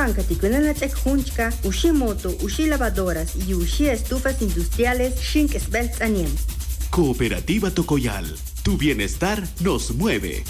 Chpanca, Ticuenanatek Junchka, Ushimoto, Ushi lavadoras y Ushi estufas industriales, Shink Svelts Anien. Cooperativa Tocoyal, tu bienestar nos mueve.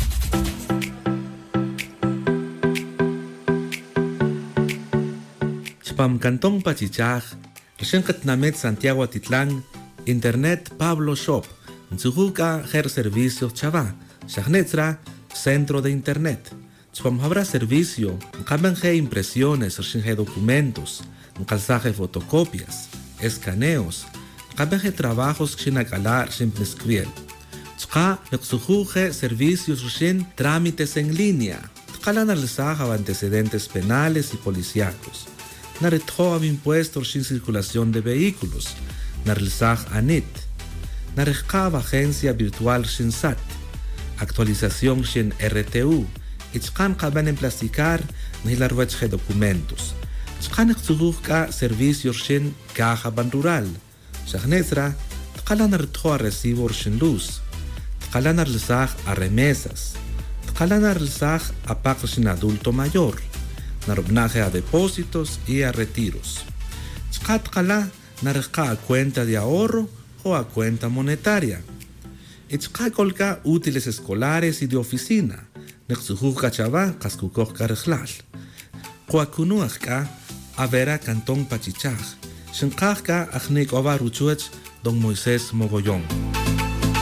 Chpam Cantón Pachichaj, Shenkat Namet Santiago Atitlán, Internet Pablo Shop, Nzuhuka Ger Servicios Chava, Shagnetra, Centro de Internet. Chpam habrá servicio, Nkamenge impresiones, Shinge documentos, Nkalsaje fotocopias, escaneos, Nkamenge trabajos Shinakalar, Shimpnescriel. Chka Nexuhuje servicios Shin trámites en línea. Tkalan alzaja antecedentes penales y policíacos. Narethoab impuestos sin circulación de vehículos, Narlzaj ANIT, Narejkab agencia virtual sin SAT, actualización sin RTU, Ichkan kaban en plasticar, Nilarwechje documentos, Chkan extugujka servicios sin caja ban rural, Shagnetra, Tkalan Narthoa recibo sin luz, Tkalan Narlzaj a remesas, Tkalan Narlzaj a pago sin adulto mayor, narobnaje a depósitos y a retiros. Chkatkala narejka a cuenta de ahorro o a cuenta monetaria. Ichkakolka útiles escolares y de oficina. Nexujuka chava kaskukok karejlal. Koakunuajka avera Cantón Pachichaj. Shinkajka ajnik ova ruchuech Don Moisés Mogollón.